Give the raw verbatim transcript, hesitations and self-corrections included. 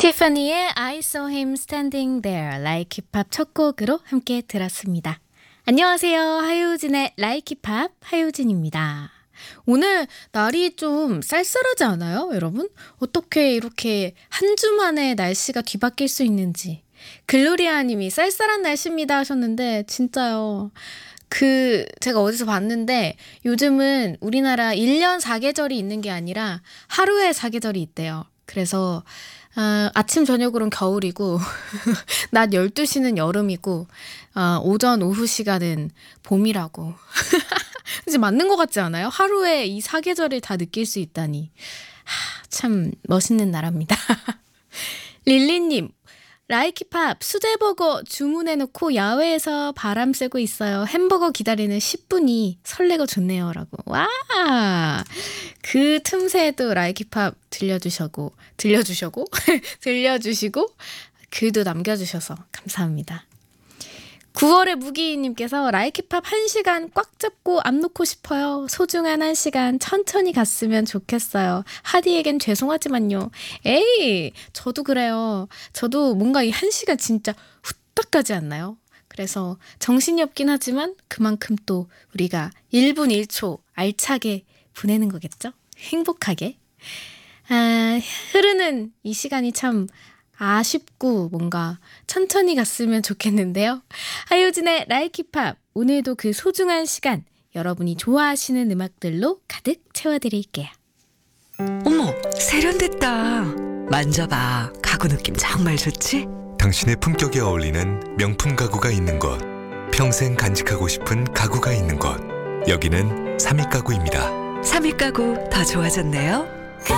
티파니의 I saw him standing there like 힙합 첫 곡으로 함께 들었습니다. 안녕하세요. 하효진의 like 힙합 하효진입니다. 오늘 날이 좀 쌀쌀하지 않아요, 여러분? 어떻게 이렇게 한 주 만에 날씨가 뒤바뀔 수 있는지. 글로리아 님이 쌀쌀한 날씨입니다 하셨는데 진짜요. 그 제가 어디서 봤는데 요즘은 우리나라 일 년 사계절이 있는 게 아니라 하루에 사계절이 있대요. 그래서 어, 아침 저녁으로는 겨울이고 낮 열두 시는 여름이고 어, 오전 오후 시간은 봄이라고. 이제 맞는 것 같지 않아요? 하루에 이 사계절을 다 느낄 수 있다니. 하, 참 멋있는 나라입니다. 릴리님, 라이키팝 수제버거 주문해놓고 야외에서 바람 쐬고 있어요. 햄버거 기다리는 십 분이 설레고 좋네요. 라고. 와! 그 틈새에도 라이키팝 들려주셔고, 들려주셔고, 들려주시고, 글도 남겨주셔서 감사합니다. 구월의 무기님께서 라이키팝 한 시간 꽉 잡고 안 놓고 싶어요. 소중한 한 시간 천천히 갔으면 좋겠어요. 하디에겐 죄송하지만요. 에이, 저도 그래요. 저도 뭔가 이 한 시간 진짜 후딱 가지 않나요? 그래서 정신이 없긴 하지만 그만큼 또 우리가 일 분 일 초 알차게 보내는 거겠죠? 행복하게. 아, 흐르는 이 시간이 참 아쉽고 뭔가 천천히 갔으면 좋겠는데요. 하효진의 라이키팝, 오늘도 그 소중한 시간 여러분이 좋아하시는 음악들로 가득 채워드릴게요. 어머, 세련됐다. 만져봐. 가구 느낌 정말 좋지? 당신의 품격에 어울리는 명품 가구가 있는 곳, 평생 간직하고 싶은 가구가 있는 곳, 여기는 삼익 가구입니다. 삼익 가구 더 좋아졌네요.